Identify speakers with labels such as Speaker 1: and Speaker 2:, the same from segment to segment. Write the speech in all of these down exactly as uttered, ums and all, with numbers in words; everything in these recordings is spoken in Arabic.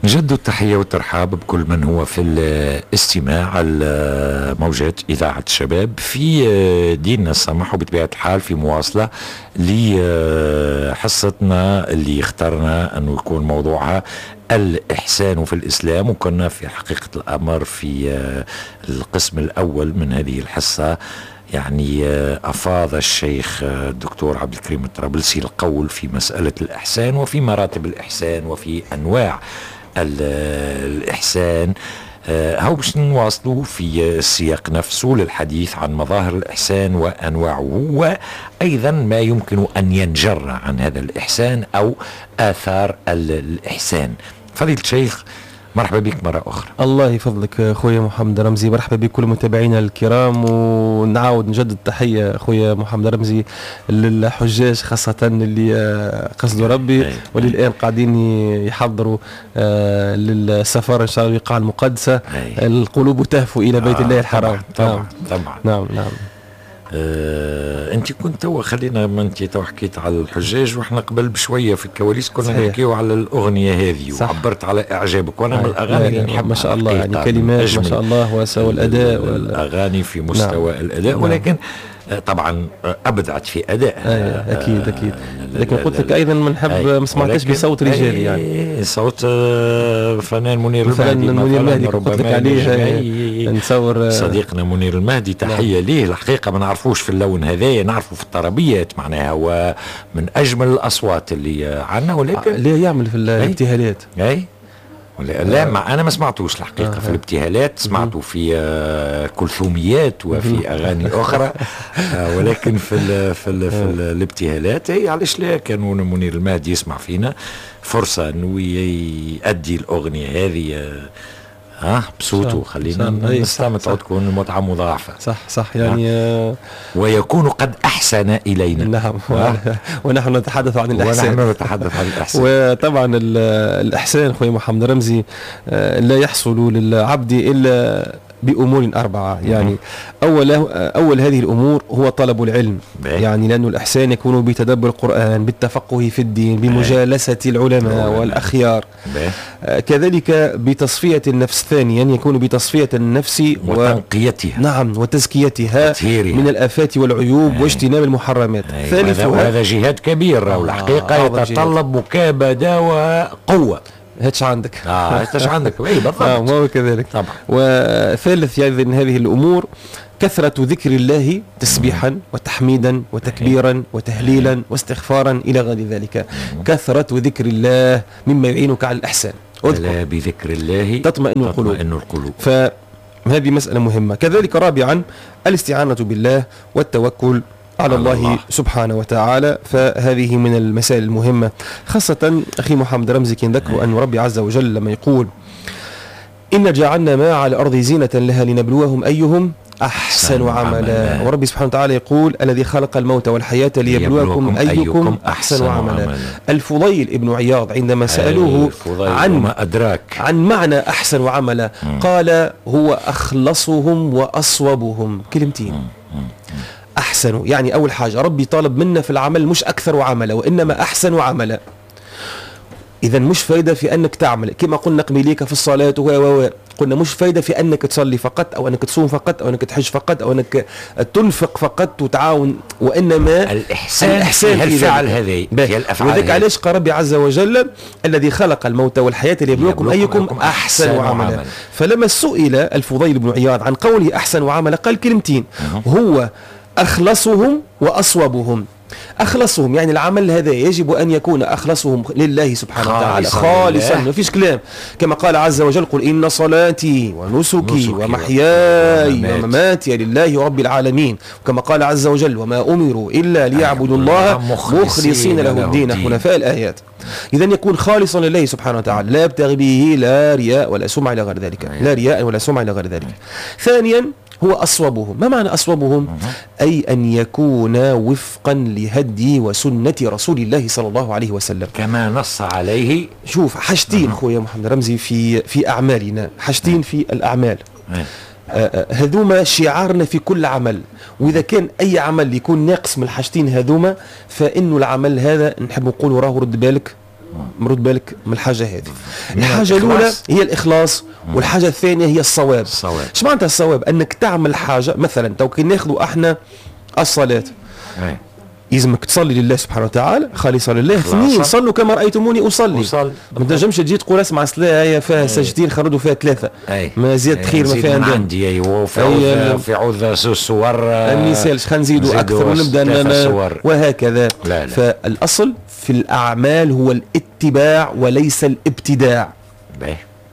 Speaker 1: نجد التحية والترحاب بكل من هو في الاستماع على موجات إذاعة الشباب في ديننا السمح، وبطبيعة الحال في مواصلة لحصتنا اللي اخترنا أنه يكون موضوعها الإحسان في الإسلام. وكنا في حقيقة الأمر في القسم الأول من هذه الحصة، يعني أفاض الشيخ الدكتور عبد الكريم الطرابلسي القول في مسألة الإحسان وفي مراتب الإحسان وفي أنواع الإحسان. هاو باش نواصلوا في السياق نفسه للحديث عن مظاهر الإحسان وأنواعه، وأيضا ما يمكن أن ينجر عن هذا الإحسان أو آثار الإحسان. فضيلة الشيخ، مرحبا بك مرة أخرى.
Speaker 2: الله يفضلك خويا محمد رمزي، مرحبا بكل متابعينا الكرام، ونعاود نجدد التحية خويا محمد رمزي للحجاج خاصة اللي قصدوا ربي واللي الآن قاعدين يحضروا للسفارة إن شاء الله القاعة المقدسة. القلوب تهفو إلى بيت الله الحرام.
Speaker 1: طبعا طبعا
Speaker 2: نعم نعم.
Speaker 1: آه، انت كنت تو خلينا، ما انت تو حكيت على الحجاج، واحنا قبل بشويه في الكواليس كنا نحكيو على الاغنيه هذه، وعبرت على اعجابك. وانا من الاغاني اللي نحب
Speaker 2: ما شاء الله، يعني كلمات ما شاء الله وسوى الاداء
Speaker 1: والاغاني في مستوى نعم. الاداء نعم. ولكن طبعا ابدعت في اداء
Speaker 2: آه اكيد اكيد، لكن قلت لك ايضا ما نحب ما سمعتش بصوت رجالي، يعني
Speaker 1: صوت فنان منير المهدي.
Speaker 2: منير المهدي قلت لك عليه، نصور
Speaker 1: صديقنا منير المهدي، تحيه ليه. الحقيقه ما نعرفوش في اللون هذا، نعرفه في الطربيات معناها، ومن اجمل الاصوات اللي عندنا، ولكن
Speaker 2: ليه يعمل في الابتهالات.
Speaker 1: اي لا، ما انا ما سمعتوش الحقيقه آه. في الابتهالات سمعته في آه كلثوميات وفي اغاني اخرى آه ولكن في ال في ال في ال الابتهالات هي علاش لا كانوا منير المهدي يسمع فينا فرصه انه يؤدي الاغنيه هذه آه ها بصوته. خلينا نستمتع، تكون المتعة مضاعفة.
Speaker 2: صح صح يعني آه
Speaker 1: ويكون قد أحسن إلينا.
Speaker 2: نعم ونحن نتحدث عن الإحسان.
Speaker 1: ونحن نتحدث عن الإحسان.
Speaker 2: وطبعا الإحسان خوي محمد رمزي آه لا يحصل للعبد إلا بأمور أربعة. يعني أول أول هذه الأمور هو طلب العلم، بيه. يعني لأن الإحسان يكون بتدبر القرآن، بالتفقه في الدين، بمجالسة العلماء بيه. والأخيار بيه. آه كذلك بتصفية النفس. ثانيا يكون بتصفية النفس
Speaker 1: وتنقيتها و...
Speaker 2: نعم وتزكيتها
Speaker 1: وتهيرها
Speaker 2: من الآفات والعيوب بيه. واجتناب المحرمات.
Speaker 1: ثالثا وهذا جهاد كبير، والحقيقة آه يتطلب مكابدة وقوة.
Speaker 2: هاتش عندك
Speaker 1: اه هاتش عندك اي بالضبط.
Speaker 2: اه ما هو كذلك
Speaker 1: طبعا.
Speaker 2: وثالث يعني هذه الامور كثرة ذكر الله تسبيحا وتحميدا وتكبيرا وتهليلا واستغفارا الى غير ذلك. كثرة ذكر الله مما يعينك على الاحسان.
Speaker 1: الا بذكر الله
Speaker 2: تطمئن القلوب.
Speaker 1: تطمئن القلوب.
Speaker 2: فهذه مسألة مهمة. كذلك رابعا الاستعانة بالله والتوكل على الله, الله سبحانه وتعالى. فهذه من المسائل المهمة، خاصة أخي محمد رمزي كي نذكر أن ربي عز وجل لما يقول إن جعلنا ما على الأرض زينة لها لنبلوهم أيهم أحسن عملا. وربي سبحانه وتعالى يقول الذي خلق الموت والحياة ليبلوكم أيكم أحسن عملا. الفضيل ابن عياض عندما سألوه عن
Speaker 1: وما أدراك
Speaker 2: عن معنى أحسن عملا قال هو أخلصهم وأصوبهم. كلمتين أحسن، يعني أول حاجة ربي طالب منا في العمل مش أكثر عملا وإنما أحسن عملا. إذا مش فايدة في أنك تعمل كما قلنا قبيليك في الصلاة و و قلنا مش فايدة في أنك تصلي فقط أو أنك تصوم فقط أو أنك تحج فقط أو أنك تنفق فقط وتعاون، وإنما
Speaker 1: الإحسان, الإحسان في الفعل هذه هي الأفعال.
Speaker 2: وذلك علاش قال ربي عز وجل الذي خلق الموت والحياة ليبلوكم أيكم أحسن عملا. عمل. فلما سئل الفضيل بن عياض عن قوله أحسن عملا قال كلمتين، هو أخلصهم وأصوبهم. أخلصهم يعني العمل هذا يجب أن يكون أخلصهم لله سبحانه وتعالى خالصا، ما فيش كلام، كما قال عز وجل قل إن صلاتي ونسكي ومحياي ومماتي لله رب العالمين، وكما قال عز وجل وما أمروا إلا ليعبدوا الله مخلصين له الدين حنفاء. الآيات. إذا يكون خالصا لله سبحانه وتعالى، لا يبتغي به لا رياء ولا سمعة إلى غير ذلك، لا رياء ولا سمعة إلى غير ذلك. ثانيا هو أصوبهم. ما معنى أصوبهم؟ أي أن يكون وفقا لهدي وسنة رسول الله صلى الله عليه وسلم
Speaker 1: كما نص عليه.
Speaker 2: شوف حاجتين خويا محمد رمزي في في أعمالنا، حاجتين في الأعمال هذوما شعارنا في كل عمل، وإذا كان أي عمل يكون ناقص من الحاجتين هذوما فإنه العمل هذا نحب نقول راه رد بالك مرد بالك من الحاجة هذه. الحاجة الأولى هي الإخلاص، والحاجة الثانية هي الصواب. ايش معناتها الصواب؟ أنك تعمل حاجة، مثلا تو كي ناخذوا احنا الصلاة، يلزمك تصلي لله سبحانه وتعالى خالصا لله. اثنين، صلوا كما رأيتموني أصلي. ما تنجمش تجي تقول اسمع صلاة هي فيها سجدين خردوا فيها ثلاثة، ما زيادة خير ما فيها
Speaker 1: عندي. ايوه في عوض الصور
Speaker 2: ما يسالش، خلينا نزيدوا أكثر ونبدأ وهكذا.
Speaker 1: لا لا.
Speaker 2: فالأصل في الأعمال هو الاتباع وليس الابتداع.
Speaker 1: باهي.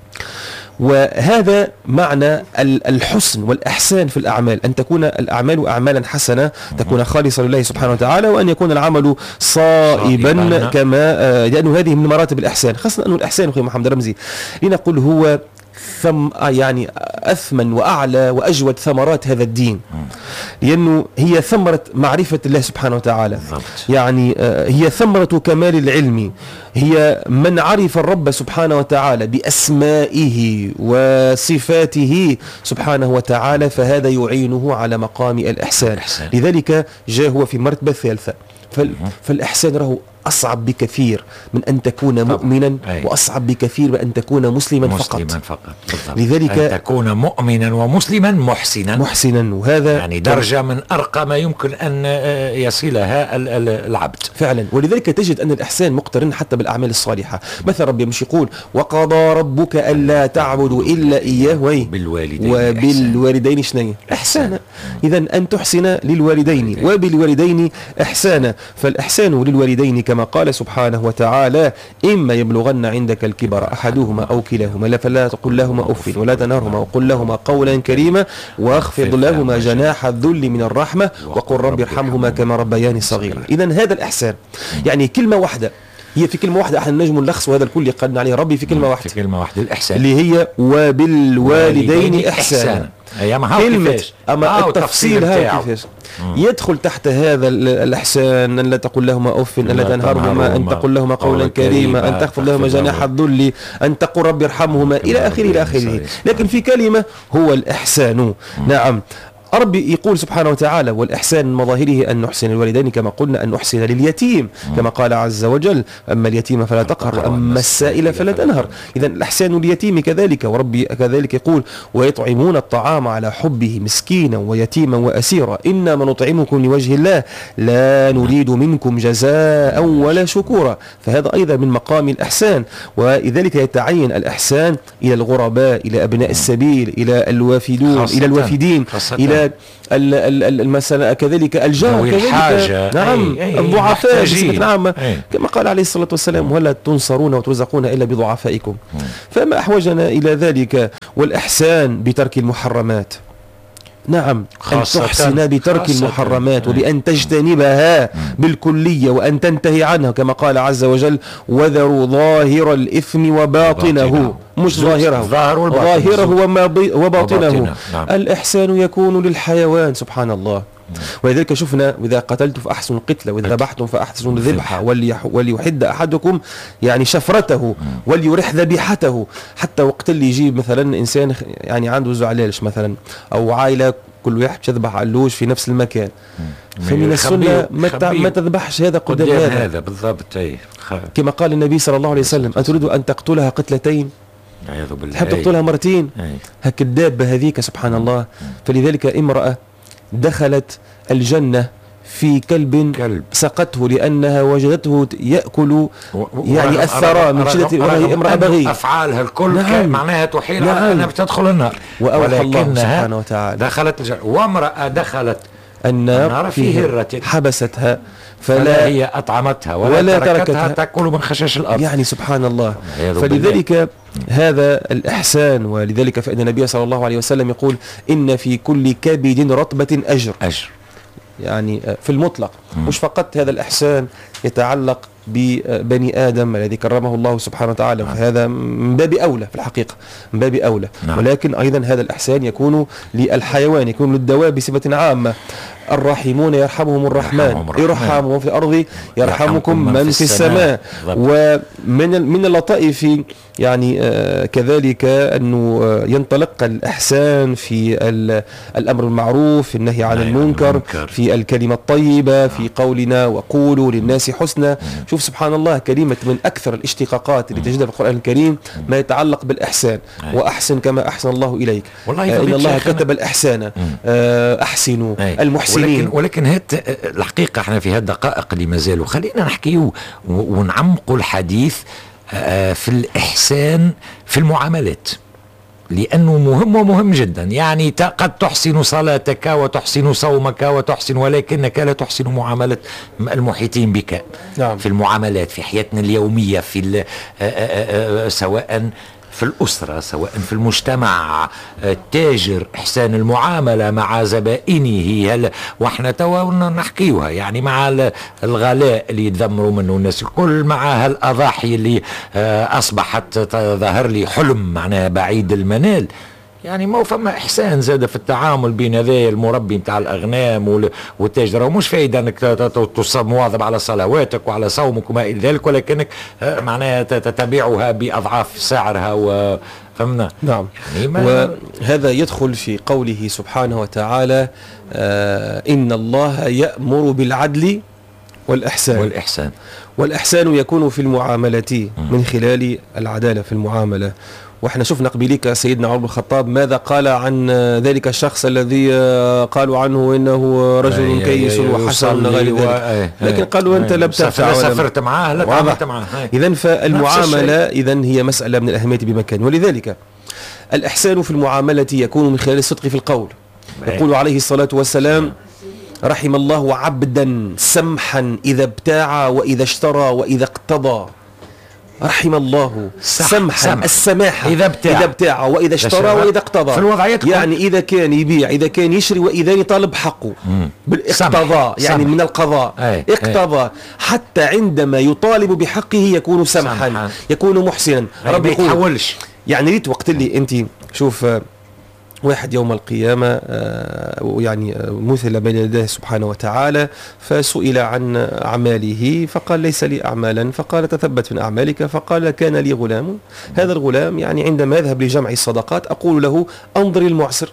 Speaker 2: وهذا معنى الحسن والإحسان في الأعمال، أن تكون الأعمال أعمالا حسنة، تكون خالصة لله سبحانه وتعالى، وأن يكون العمل صائبا كما، لأنه هذه من مراتب الإحسان. خاصة أن الإحسان أخي محمد رمزي لنقول هو ثم يعني أثمن وأعلى وأجود ثمرات هذا الدين، لأنه هي ثمرة معرفة الله سبحانه وتعالى. يعني هي ثمرة كمال العلم، هي من عرف الرب سبحانه وتعالى بأسمائه وصفاته سبحانه وتعالى، فهذا يعينه على مقام الإحسان. لذلك جاء هو في المرتبة الثالثة. فالإحسان راه أصعب بكثير من أن تكون مؤمنا، وأصعب بكثير من أن تكون مسلما, مسلما فقط,
Speaker 1: فقط. لذلك أن تكون مؤمنا ومسلما محسنا
Speaker 2: محسنا وهذا
Speaker 1: يعني درجة من أرقى ما يمكن أن يصلها العبد
Speaker 2: فعلا. ولذلك تجد أن الإحسان مقترن حتى بالأعمال الصالحة. مثلا ربي مش يقول وقضى ربك ألا تعبدوا إلا إياه
Speaker 1: وبالوالدين
Speaker 2: وبالوالدين شنو إحسانا. إذا أن تحسن للوالدين وبالوالدين إحسانا. فالإحسان للوالدين كما قال سبحانه وتعالى إما يبلغن عندك الكبر أحدهما أو كلاهما فلا تقل لهما أف ولا تنهرهما وقل لهما قولا كريما واخفض لهما جناح الذل من الرحمة وقل رب ارحمهما كما ربياني صغيرا. إذا هذا الإحسان يعني كلمة واحدة، هي في كلمة واحدة احنا نجم نلخص وهذا الكل اللي قلنا عليه ربي في كلمة واحدة،
Speaker 1: في كلمة واحدة الإحسان
Speaker 2: اللي هي وبالوالدين إحسانا.
Speaker 1: كلمة
Speaker 2: أما التفصيل هذا كيفاش يدخل تحت هذا الإحسان؟ أن لا تقول لهما أف، أن لا تنهرهما، أن تقول لهما قولا كريما، أن تخفض لهما جناح الذل، أن تقول رب ارحمهما إلى آخره إلى آخره. لكن في كلمة هو الإحسان. نعم ربي يقول سبحانه وتعالى والإحسان من مظاهره أن نحسن الوالدين كما قلنا أن نحسن لليتيم كما قال عز وجل أما اليتيم فلا تقهر وأما السائل فلا تنهر. إذن الإحسان لليتيم كذلك. وربي كذلك يقول ويطعمون الطعام على حبه مسكينا ويتيما وأسيرا إنما نطعمكم لوجه الله لا نريد منكم جزاء ولا شكورا. فهذا أيضا من مقام الإحسان. ولذلك يتعين الإحسان إلى الغرباء، إلى أبناء السبيل، إلى الوافدون، إلى الوافدين، إلى المسألة كذلك الجار كذلك. نعم الضعفاء. نعم كما قال عليه الصلاة والسلام ولا تنصرون وترزقون إلا بضعفائكم. فما أحوجنا إلى ذلك. والإحسان بترك المحرمات. نعم أن تحسن بترك المحرمات وبأن تجتنبها بالكلية وأن تنتهي عنها كما قال عز وجل وذروا ظاهر الإثم وباطنه. مش ظاهره ظاهره وباطنه. نعم. الإحسان يكون للحيوان سبحان الله. ولذلك شفنا وإذا قتلت فأحسن القتل وإذا ذبحتم فأحسن الذبح وليحد أحدكم يعني شفرته وليرح ذبيحته. حتى وقت اللي يجيب مثلا إنسان يعني عنده زعلالش مثلا أو عائلة كل واحد يذبح علوش في نفس المكان، فمن السنة ما تذبحش هذا قدام هذا.
Speaker 1: هذا بالضبط
Speaker 2: كما قال النبي صلى الله عليه وسلم أتريد أن تقتلها قتلتين تحب تقتلها مرتين. هك الدابة هذيك سبحان الله. فلذلك امرأة دخلت الجنة في كلب, كلب سقته لأنها وجدته يأكل يعني الثرى من شدة وهي امرأة بغي.
Speaker 1: أفعالها الكل نعم. معناها تحيل نعم. على أنها بتدخل النار.
Speaker 2: وأوحى الله سبحانه وتعالى
Speaker 1: دخلت الجنة. وامرأة دخلت
Speaker 2: النار, النار
Speaker 1: في هرة
Speaker 2: حبستها
Speaker 1: فلا, فلا هي أطعمتها ولا, ولا تركتها, تركتها تأكل من خشاش الأرض.
Speaker 2: يعني سبحان الله. فلذلك هذا الإحسان. ولذلك فإن النبي صلى الله عليه وسلم يقول إن في كل كبد رطبة أجر
Speaker 1: أجر
Speaker 2: يعني في المطلق. مش فقط هذا الإحسان يتعلق ببني آدم الذي كرمه الله سبحانه وتعالى نعم. فهذا من باب أولى في الحقيقة من باب أولى نعم. ولكن أيضا هذا الإحسان يكون للحيوان يكون للدواب بصفة عامة. الراحمون يرحمهم الرحمن، ارحموا في الأرض يرحمكم من, من في السماء. ومن من اللطائف يعني آه كذلك أنه آه ينطلق الإحسان في الأمر المعروف، في النهي عن المنكر، في الكلمة الطيبة، في قولنا وقولوا للناس حسنا. شوف سبحان الله، كلمة من أكثر الاشتقاقات اللي تجدها في القرآن الكريم ما يتعلق بالإحسان. وأحسن كما أحسن الله إليك، آه إن الله كتب الإحسان، آه أحسنوا المحسنين.
Speaker 1: ولكن, ولكن هات الحقيقة احنا في هذه الدقائق اللي ما زالوا خلينا نحكي ونعمقوا الحديث في الإحسان في المعاملات، لأنه مهم ومهم جدا. يعني قد تحسن صلاتك وتحسن صومك وتحسن، ولكنك لا تحسن معاملة المحيطين بك. نعم. في المعاملات في حياتنا اليومية، في سواء في الأسرة سواء في المجتمع، التاجر إحسان المعاملة مع زبائنه. هل وإحنا توا نحكيوها يعني مع الغلاء اللي يتذمروا منه الناس الكل، مع هالأضاحي اللي أصبحت تظهر لي حلم معناها بعيد المنال. يعني ما فما إحسان زاد في التعامل بين هذا المربي متاع الأغنام والتاجر. ومش فايدة أنك مواظب على صلواتك وعلى صومك وما إلى ذلك، ولكنك معناها تتبعها بأضعاف سعرها و فهمنا.
Speaker 2: نعم. يعني وهذا يدخل في قوله سبحانه وتعالى آه إن الله يأمر بالعدل والإحسان.
Speaker 1: والإحسان
Speaker 2: والإحسان يكون في المعاملة من خلال العدالة في المعاملة. واحنا شفنا قبيلك سيدنا عمر بن الخطاب ماذا قال عن ذلك الشخص الذي قالوا عنه انه رجل كيس وحسن غير ذلك، لكن قالوا انت لم تفعل
Speaker 1: سافرت معاه لا تعاملت معاه.
Speaker 2: اذا فالمعامله اذا هي مساله من الاهميه بمكان. ولذلك الاحسان في المعامله يكون من خلال الصدق في القول. يقول عليه الصلاه والسلام رحم الله عبدا سمحا اذا ابتاع واذا اشترى واذا اقتضى. رحم الله سمحا سمح. السماحة إذا ابتاع, إذا ابتاع وإذا اشترى وإذا اقتضى. في الوضعيات يعني إذا كان يبيع، إذا كان يشري، وإذا يطالب حقه بالاقتضاء يعني سمح. من القضاء أي. اقتضى أي. حتى عندما يطالب بحقه يكون سمحا, سمحا. يكون محسنا.
Speaker 1: ربي يتحولش.
Speaker 2: يعني ريت وقت اللي أنت شوف واحد يوم القيامة يعني مثل بين يديه سبحانه وتعالى، فسئل عن أعماله فقال ليس لي أعمالا، فقال تثبت من أعمالك، فقال كان لي غلام، هذا الغلام يعني عندما يذهب لجمع الصدقات أقول له أنظر المعسر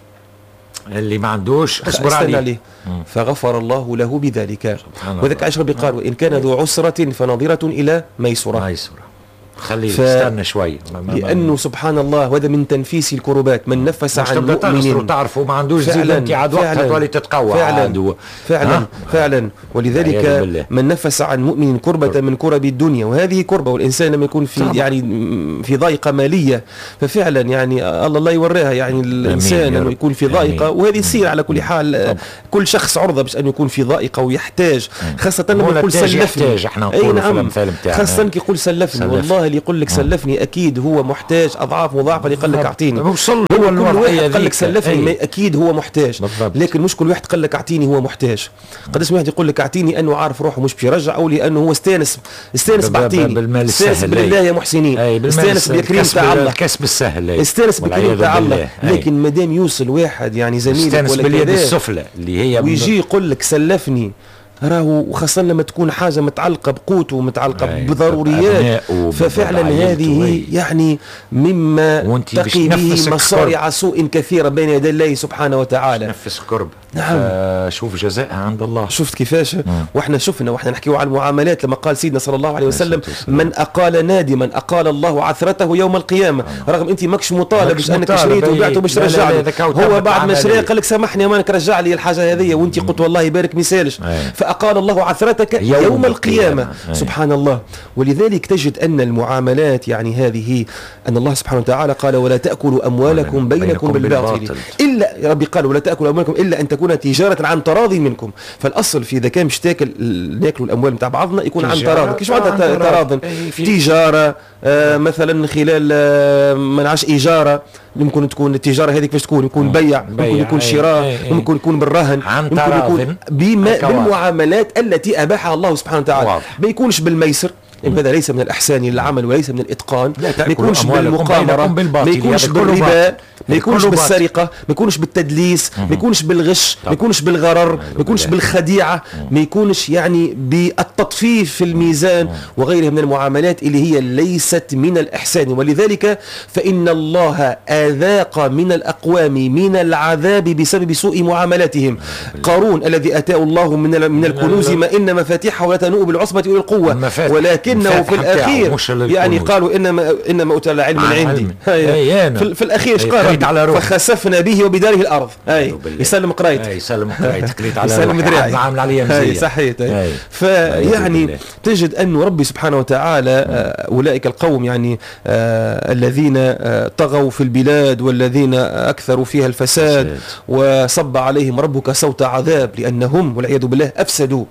Speaker 1: اللي ما عندوش اصبر عليه, عليه.
Speaker 2: فغفر الله له بذلك. وذلك عائشة ربي قال وإن كان ذو عسرة فنظرة إلى ميسرة.
Speaker 1: ميسرة خليه يستنى شوي،
Speaker 2: لأنه سبحان الله وهذا من تنفيس الكربات. من نفس عن مؤمن
Speaker 1: تعرفوا ما عندوش زيد انت عاد وقتها تولي تتقوى
Speaker 2: فعلا فعلا, فعلا. ولذلك من نفس عن مؤمن كربة من كرب الدنيا، وهذه كربة. والإنسان لما يكون في طبعا. يعني في ضائقة مالية ففعلا يعني الله الله يوريها يعني الإنسان لما يكون في ضائقة، وهذه تصير على كل حال طبعا. كل شخص عرضة باش أن يكون في ضائقة ويحتاج، خاصة لما يقول سلفني.
Speaker 1: أي نعم،
Speaker 2: خاصة كي يقول سلفني، والله اللي يقول لك سلفني اكيد هو محتاج اضعاف مضاعفه. اللي قال لك اعطيني هو كل واحد قال لك سلفني أي. اكيد هو محتاج بالضبط. لكن مش كل واحد قال لك اعطيني هو محتاج. قداش واحد يقول لك اعطيني انه عارف روحه مش بيرجع، او لانه هو استانس استانس بعطيني، استانس بالله يا محسنين، استانس بالكريم تاع الله،
Speaker 1: الكسب السهل،
Speaker 2: استانس بالكريم تاع الله. لكن ما دام يوصل واحد يعني زميلك ولا
Speaker 1: باليد السفلى اللي هي
Speaker 2: ويجي يقول لك سلفني، راهو وخاصة لما تكون حاجة متعلقة بقوته ومتعلقة بضروريات، ففعلا هذه يعني مما تقي به مصارع سوء كثيرة بين يدي الله سبحانه وتعالى.
Speaker 1: نفس كرب.
Speaker 2: نعم.
Speaker 1: شوف جزاءها عند الله.
Speaker 2: شفت كيفاش؟ مم. واحنا شفنا واحنا نحكيو على المعاملات لما قال سيدنا صلى الله عليه وسلم من أقال نادما أقال الله عثرته يوم القيامة. رغم أنت ماكش مطالب باش أنك شريته وبعته باش ترجع له، هو بعد ما شرى قال لك سامحني مانك رجع لي الحاجة هذه، وأنت قلت والله يبارك مثالش، فأقال الله عثرتك يوم, يوم القيامة, القيامة. سبحان الله. ولذلك تجد أن المعاملات يعني هذه أن الله سبحانه وتعالى قال ولا تأكلوا أموالكم بينكم, بينكم بالباطل, بالباطل إلا ربي قال ولا تأكلوا أموالكم إلا أن تكون تجارة عن تراضي منكم. فالأصل في إذا كان مش تاكل ناكلوا الأموال متاع بعضنا يكون عن تراضي. كيش معناتها تراضي؟ تجارة آه مثلا خلال آه منعش إيجارة، ممكن تكون التجارة هذه كيفاش تكون؟ يكون بيع، ممكن يكون شراء، ممكن يكون بالرهن، ممكن يكون بالمعاملات التي أباحها الله سبحانه وتعالى. ما يكونش بالميسر، هذا ليس من الإحسان للعمل وليس من الإتقان.
Speaker 1: ما يكونش بالمقامرة،
Speaker 2: ما يكونش بالربا، ما يكونش بالسرقة، ما يكونش بالتدليس، ما يكونش بالغش، ما يكونش بالغرر، ما يكونش بالخديعة، ما يكونش يعني بالتطفيف في الميزان وغيرها من المعاملات اللي هي ليست من الإحسان. ولذلك فإن الله أذاق من الأقوام من العذاب بسبب سوء معاملتهم. قارون الذي أتاه الله من من الكنوز ما إن مفاتيحه لا تنوء بالعصبة أولي القوة، ولكنه في الأخير يعني قالوا إنما إنما أوتي العلم من عندي. في, في الأخير ايش قال؟ فخسفنا به وبداره الأرض. أي يسلم قرايت
Speaker 1: يسلم قرايت قريت على روحي عامل عليا مزية.
Speaker 2: صحيح. فيعني تجد أن ربي سبحانه وتعالى أولئك القوم يعني آه الذين آه طغوا في البلاد والذين أكثروا فيها الفساد وصب عليهم ربك صوت عذاب لأنهم والعياذ بالله أفسدوا.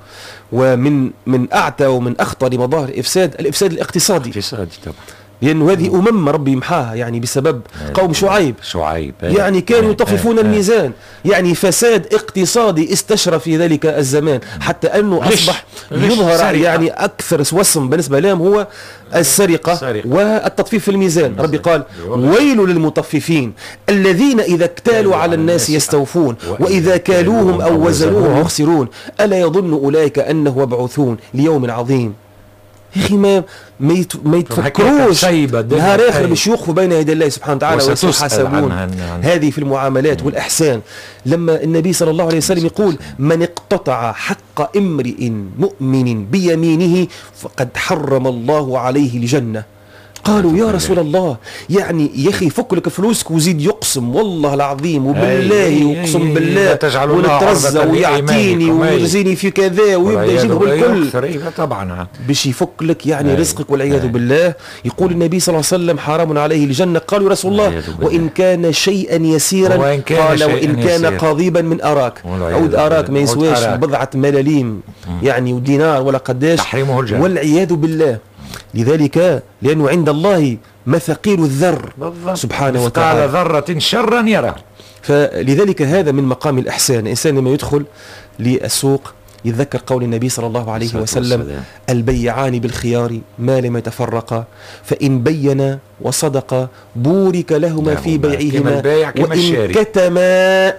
Speaker 2: ومن من أعتى ومن أخطر مظاهر الإفساد الإفساد الاقتصادي،
Speaker 1: اقتصادي طبعا،
Speaker 2: لأنه هذه أمم ربي محاها يعني بسبب قوم شعيب
Speaker 1: شعيب
Speaker 2: يعني كانوا يطففون الميزان، يعني فساد اقتصادي استشرى في ذلك الزمان حتى أنه أصبح يظهر يعني أكثر وصم بالنسبة لهم هو السرقة, السرقة والتطفيف في الميزان. ربي قال ويل للمطففين الذين إذا اكتالوا على الناس يستوفون وإذا كالوهم أو وزنوهم يخسرون ألا يظن أولئك أنه مبعوثون ليوم عظيم. يا أخي ما ما, يت... ما يتفكروش نهار آخر باش يوقفوا بين يدي الله سبحانه وتعالى ويحاسبون. هذه في المعاملات مم. والإحسان. لما النبي صلى الله عليه وسلم يقول من اقتطع حق امرئ مؤمن بيمينه فقد حرم الله عليه الجنة. قالوا يا رسول الله يعني يا أخي فك لك فلوسك وزيد يقسم والله العظيم وبالله يقسم بالله ونترزى ويعطيني ويرزيني في كذا ويبدأ يجيبه الكل
Speaker 1: طبعا
Speaker 2: باش يفك لك يعني رزقك والعياذ بالله. يقول النبي صلى الله عليه وسلم حرام عليه الجنة. قالوا يا رسول الله وإن كان شيئا يسيرا؟ قال وإن كان قضيبا من أراك. عود أراك ما يسواش بضعة ملاليم يعني ودينار ولا قداش والعياذ بالله. لذلك لأنه عند الله مثقيل الذر سبحانه وتعالى،
Speaker 1: قال ذرة شرا يرى.
Speaker 2: فلذلك هذا من مقام الإحسان. الإنسان لما يدخل للسوق يتذكر قول النبي صلى الله عليه وسلم البيعان بالخيار ما لم يتفرقا فإن بينا وصدقا بورك لهما في بيعهما وإن كتما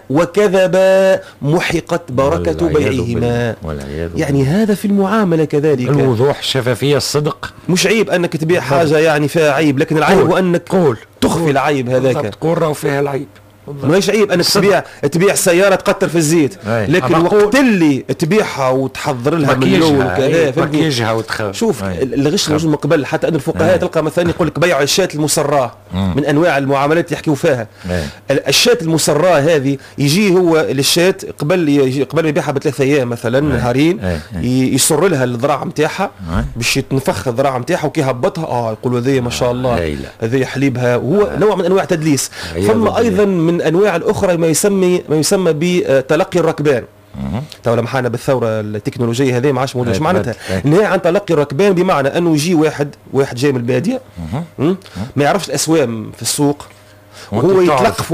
Speaker 2: وكذبا محقت بركة بيعهما. يعني هذا في المعاملة كذلك
Speaker 1: الوضوح الشفافية الصدق.
Speaker 2: مش عيب أنك تبيع حاجة يعني فيها عيب، لكن العيب هو أنك
Speaker 1: قول
Speaker 2: تخفي العيب هذاك.
Speaker 1: تقول راهو فيها العيب.
Speaker 2: ماهيش عيب انك تبيع تبيع سياره تقطر في الزيت، لكن وقت اللي تبيعها وتحضر لها من الاول وكذا
Speaker 1: مكيجها وتخاف.
Speaker 2: شوف الغش موجود من قبل، حتى ان الفقهاء تلقى مثلا يقول لك بيع الشاة المسراه من انواع المعاملات اللي يحكيوا فيها. الشاة المسراه هذه يجي هو للشاة قبل قبل ما يبيعها بثلاث ايام مثلا نهارين يسر لها الذراع نتاعها باش يتنفخ الذراع نتاعها وكي يهبطها اه يقولوا هذه ما شاء الله هذه حليبها، وهو نوع من انواع تدليس. ثم ايضا من انواع الاخرى ما يسمي ما يسمى بتلقي الركبان. تو لما حنا بالثوره التكنولوجيه هذه ما عادش موجود. ايش معناتها؟ نهاية عن تلقي الركبان بمعنى انه يجي واحد واحد جاي من الباديه ما يعرفش الاسوام في السوق وهو يتلقف